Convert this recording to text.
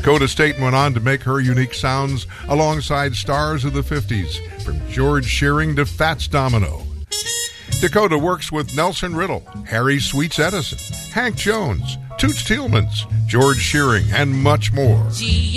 Dakota State went on to make her unique sounds alongside stars of the 50s, from George Shearing to Fats Domino. Dakota works with Nelson Riddle, Harry Sweets Edison, Hank Jones, Toots Thielemans, George Shearing, and much more.